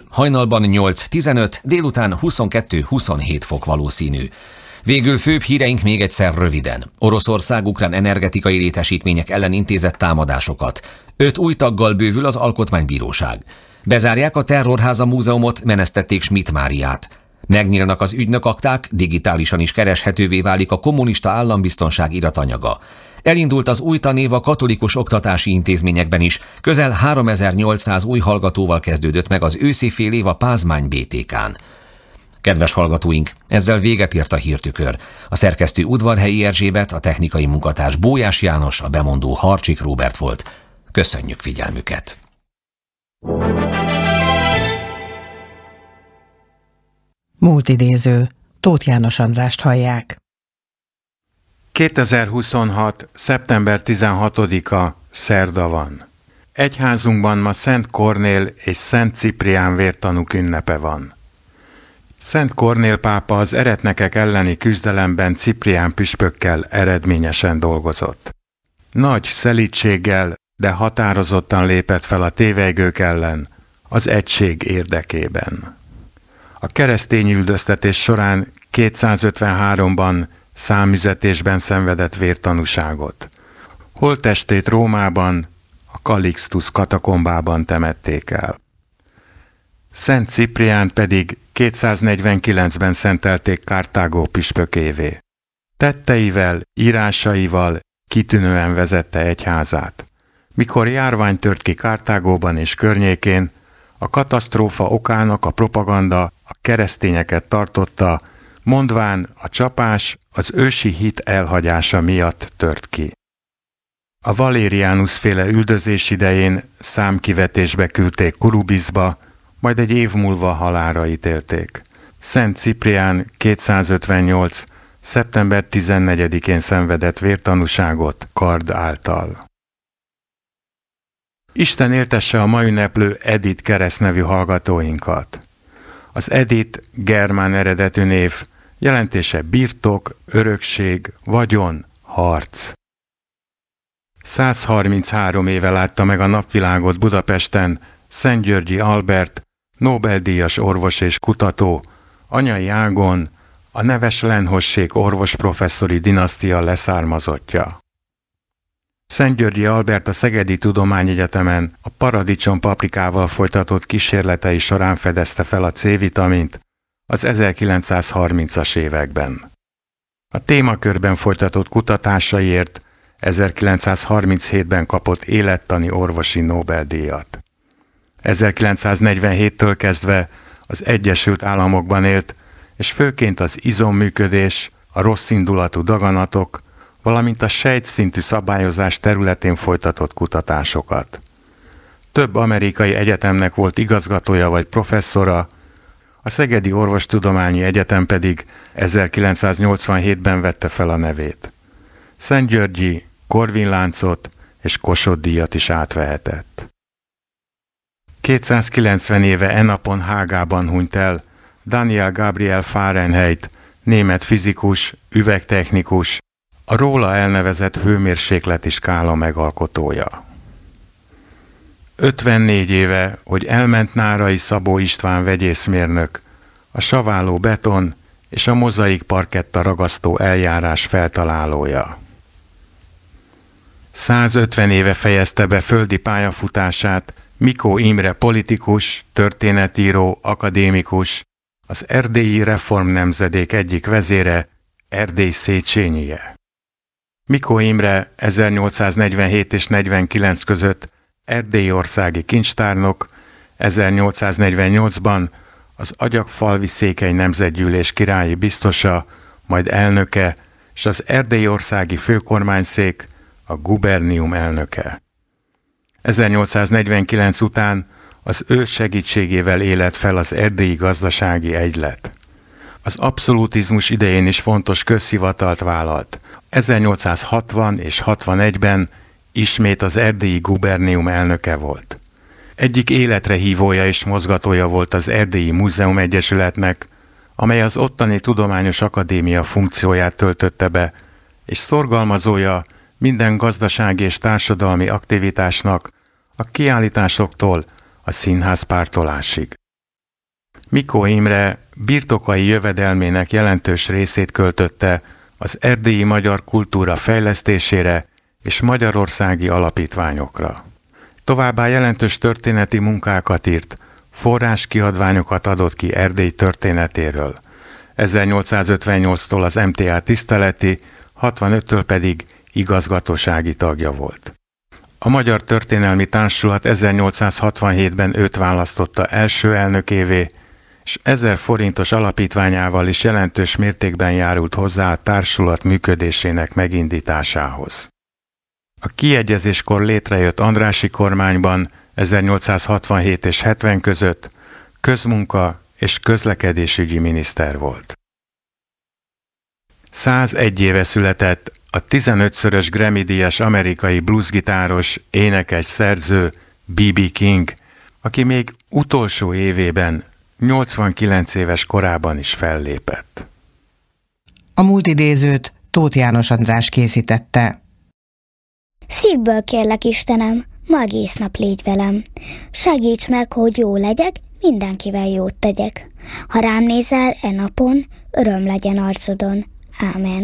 hajnalban 8-15, délután 22-27 fok valószínű. Végül főbb híreink még egyszer röviden. Oroszország ukrán energetikai létesítmények ellen intézett támadásokat. 5 új taggal bővül az Alkotmánybíróság. Bezárják a Terrorháza múzeumot, menesztették Schmidt Máriát. Megnyílnak az ügynökakták, digitálisan is kereshetővé válik a kommunista állambiztonság iratanyaga. Elindult az új tanév a katolikus oktatási intézményekben is, közel 3800 új hallgatóval kezdődött meg az őszi fél év a Pázmány BTK-n. Kedves hallgatóink, ezzel véget ért a hírtükör. A szerkesztő Udvarhelyi Erzsébet, a technikai munkatárs Bójás János, a bemondó Harcsik Róbert volt. Köszönjük figyelmüket! Múltidéző. Tóth János Andrást hallják. 2026. szeptember 16-a szerda van. Egyházunkban ma Szent Kornél és Szent Ciprián vértanúk ünnepe van. Szent Kornél pápa az eretnekek elleni küzdelemben Ciprián püspökkel eredményesen dolgozott. Nagy szelídséggel, de határozottan lépett fel a tévejgők ellen, az egység érdekében. A keresztény üldöztetés során 253-ban számüzetésben szenvedett vértanúságot. Holttestét Rómában, a Calixtus katakombában temették el. Szent Cipriánt pedig 249-ben szentelték Kartágó püspökévé. Tetteivel, írásaival kitűnően vezette egyházát. Mikor járvány tört ki Kartágóban és környékén, a katasztrófa okának a propaganda a keresztényeket tartotta, mondván a csapás az ősi hit elhagyása miatt tört ki. A Valérianus féle üldözés idején számkivetésbe küldték Kurubizba, majd egy év múlva halálra ítélték. Szent Ciprián 258. szeptember 14-én szenvedett vértanúságot kard által. Isten éltesse a ma ünneplő Edith keresztnevű hallgatóinkat. Az Edith germán eredetű név, jelentése birtok, örökség, vagyon, harc. 133 éve látta meg a napvilágot Budapesten Szentgyörgyi Albert, Nobel-díjas orvos és kutató, anyai ágon a neves Lehenség orvosprofesszori dinasztia leszármazottja. Szentgyörgyi Albert a Szegedi Tudományegyetemen a paradicsom paprikával folytatott kísérletei során fedezte fel a C-vitamint az 1930-as években. A témakörben folytatott kutatásaiért 1937-ben kapott élettani orvosi Nobel-díjat. 1947-től kezdve az Egyesült Államokban élt, és főként az izomműködés, a rosszindulatú daganatok, valamint a sejtszintű szabályozás területén folytatott kutatásokat. Több amerikai egyetemnek volt igazgatója vagy professzora, a Szegedi Orvostudományi Egyetem pedig 1987-ben vette fel a nevét. Szentgyörgyi, Corvin-láncot és Kossuth-díjat is átvehetett. 290 éve e napon Hágában hunyt el Daniel Gabriel Fahrenheit, német fizikus, üvegtechnikus, a róla elnevezett hőmérsékleti skála megalkotója. 54 éve, hogy elment Nárai Szabó István vegyészmérnök, a saváló beton és a mozaik parketta ragasztó eljárás feltalálója. 150 éve fejezte be földi pályafutását Mikó Imre politikus, történetíró, akadémikus, az erdélyi reformnemzedék egyik vezére, Erdély Széchenyi. Mikó Imre 1847 és 49 között erdélyországi kincstárnok, 1848-ban az Agyagfalvi Székely Nemzetgyűlés királyi biztosa, majd elnöke, és az erdélyországi főkormányszék, a gubernium elnöke. 1849 után az ő segítségével élet fel az erdélyi gazdasági egylet. Az abszolutizmus idején is fontos közhivatalt vállalt. 1860 és 61-ben ismét az erdélyi gubernium elnöke volt. Egyik életre hívója és mozgatója volt az Erdélyi Múzeum Egyesületnek, amely az ottani Tudományos Akadémia funkcióját töltötte be, és szorgalmazója minden gazdasági és társadalmi aktivitásnak, a kiállításoktól a színházpártolásig. Mikó Imre birtokai jövedelmének jelentős részét költötte az erdélyi magyar kultúra fejlesztésére és magyarországi alapítványokra. Továbbá jelentős történeti munkákat írt, forráskiadványokat adott ki Erdély történetéről. 1858-tól az MTA tiszteleti, 65-től pedig igazgatósági tagja volt. A Magyar Történelmi Társulat 1867-ben őt választotta első elnökévé, és 1000 forintos alapítványával is jelentős mértékben járult hozzá a társulat működésének megindításához. A kiegyezéskor létrejött Andrássy kormányban 1867 és 70 között közmunka- és közlekedésügyi miniszter volt. 101 éve született a 15-szörös Grammy-díjas amerikai bluesgitáros, énekes, szerző B.B. King, aki még utolsó évében, 89 éves korában is fellépett. A múlt idézőt Tóth János András készítette. Szívből kérlek, Istenem, ma egész nap légy velem. Segíts meg, hogy jó legyek, mindenkivel jót tegyek. Ha rám nézel e napon, öröm legyen arcodon. Ámen.